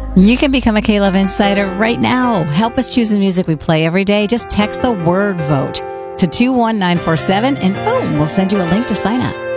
You can become a K-Love Insider right now. Help us choose the music we play every day. Just text the word VOTE to 21947 and boom, we'll send you a link to sign up.